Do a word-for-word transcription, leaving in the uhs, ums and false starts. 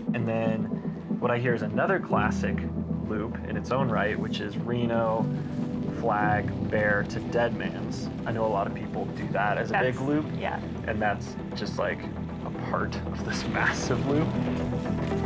And then what I hear is another classic loop in its own right, which is Reno, Flag, Bear to Deadman's. I know a lot of people do that as a That's, big loop. yeah. And that's just like a part of this massive loop.